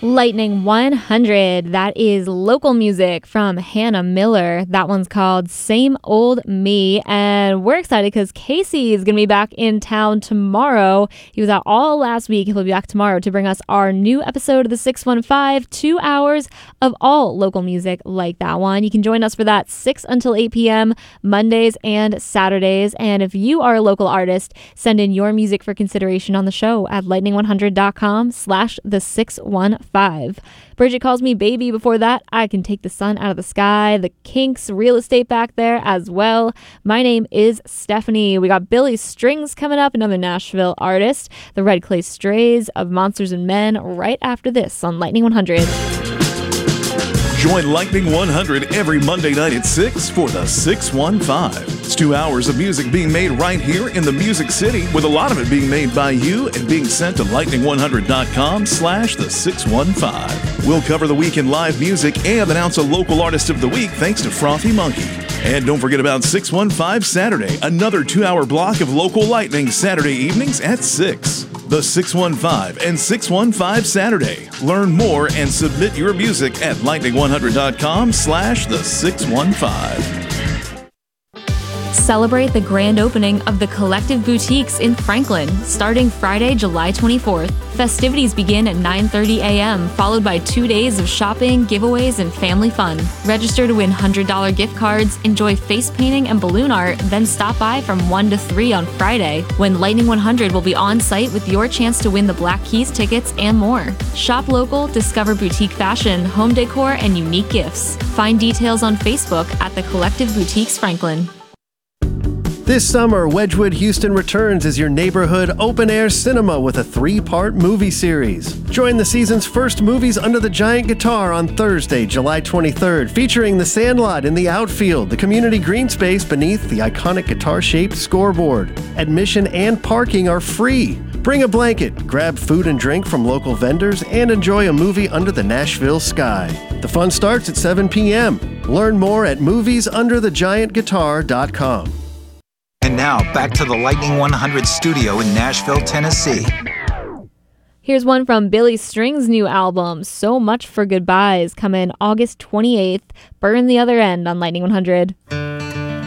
Lightning 100, that is local music from Hannah Miller. That one's called Same Old Me, and we're excited because Casey is going to be back in town tomorrow. He was out all last week. He'll be back tomorrow to bring us our new episode of the 615, 2 hours of all local music like that one. You can join us for that 6 until 8 p.m. Mondays and Saturdays, and if you are a local artist, send in your music for consideration on the show at lightning100.com/the615. Bridget calls me baby. Before that, I can take the sun out of the sky. The Kinks, Real Estate back there as well. My name is Stephanie. We got Billy Strings coming up, another Nashville artist. The Red Clay Strays of Monsters and Men right after this on Lightning 100. Join Lightning 100 every Monday night at 6 for the 615. It's 2 hours of music being made right here in the Music City, with a lot of it being made by you and being sent to lightning100.com/the615. We'll cover the week in live music and announce a local artist of the week thanks to Frothy Monkey. And don't forget about 615 Saturday, another 2-hour block of local Lightning Saturday evenings at 6. The 615 and 615 Saturday. Learn more and submit your music at lightning100.com/the615. Celebrate the grand opening of the Collective Boutiques in Franklin, starting Friday, July 24th. Festivities begin at 9:30 a.m., followed by 2 days of shopping, giveaways, and family fun. Register to win $100 gift cards, enjoy face painting and balloon art, then stop by from 1 to 3 on Friday, when Lightning 100 will be on site with your chance to win the Black Keys tickets and more. Shop local, discover boutique fashion, home decor, and unique gifts. Find details on Facebook at the Collective Boutiques Franklin. This summer, Wedgwood Houston returns as your neighborhood open-air cinema with a 3-part movie series. Join the season's first Movies Under the Giant Guitar on Thursday, July 23rd, featuring The Sandlot in the outfield, the community green space beneath the iconic guitar-shaped scoreboard. Admission and parking are free. Bring a blanket, grab food and drink from local vendors, and enjoy a movie under the Nashville sky. The fun starts at 7 p.m. Learn more at moviesunderthegiantguitar.com. And now, back to the Lightning 100 studio in Nashville, Tennessee. Here's one from Billy Strings' new album, So Much for Goodbyes, coming August 28th. Burn the Other End on Lightning 100.